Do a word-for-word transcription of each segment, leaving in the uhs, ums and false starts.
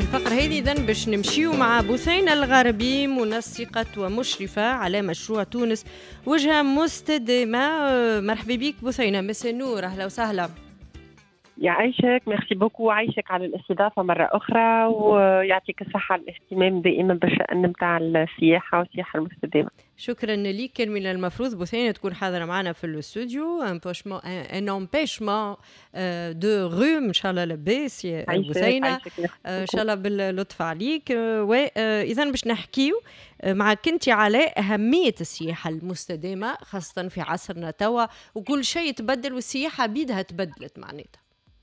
الفقرة هذه إذن باش نمشيو مع بثينة الغربي، منسقة ومشرفة على مشروع تونس وجهة مستدامة. مرحبا بك بثينة، مساء النور، أهلا وسهلا. يعيشك، ميرسي بوكو، عايشك على الاستضافة مرة أخرى، ويعطيك الصحة على الاهتمام دائما بالشأن متاع السياحة والسياحة المستدامة. شكرا لك. كان من المفروض بثينة تكون حاضرة معنا في الاستوديو، ان امبيشمون دو روم، ان شاء الله لاباس يا بثينة، ان شاء الله باللطف عليك. واذا باش نحكيو معك انت على أهمية السياحة المستدامة، خاصة في عصرنا توا وكل شيء تبدل والسياحة بيدها تبدلت معناتها.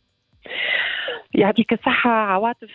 يعطيك الصحة عواطف.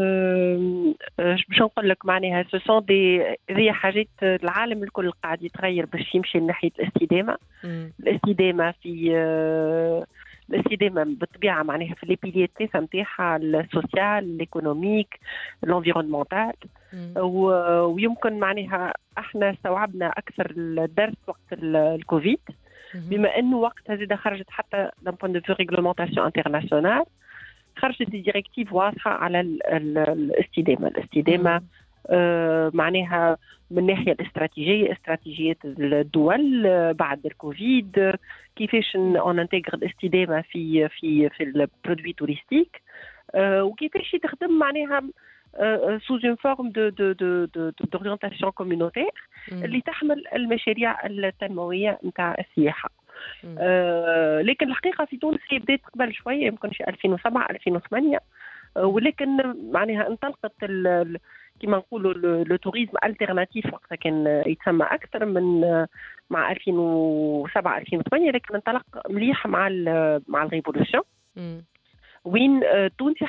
باش نقول لك معناها سو دي هي حاجات العالم الكل قاعد يتغير باش يمشي ناحية الاستدامة. م. الاستدامة في الاستدامة بالطبيعة معناها في ليبيلية الثلاثة نتاعها، السوسيال، الايكونوميك، الانفيرونمنتال، ويمكن معناها احنا استوعبنا اكثر الدرس وقت الكوفيد، بما انه وقتها زاد خرجت حتى دان بوين دو فيو ريغلومونتاسيون انترناسيونال، خرجت ديريكتيف واضحة على الاستدامة. الاستدامة آه معناها من ناحية الاستراتيجية، استراتيجية الدول بعد الكوفيد، كيفاش ننتجر الاستدامة في في في البرودوي توريستيك، آه وكيفاش تخدم معناها sous une forme de de de de d'orientation communautaire اللي تحمل المشاريع التنموية نتاع السياحة. آه لكن الحقيقة في تونس هي بدأت قبل شوية، يمكن في ألفين وسبعة ألفين وثمانية، آه ولكن معناها انطلقت كما نقولوا التوريزم الالترناتيف وقتها كان يتسمى أكثر من مع ألفين وسبعة ألفين وثمانية، لكن انطلق مليح مع مع الريفولوشن، وين آه تونس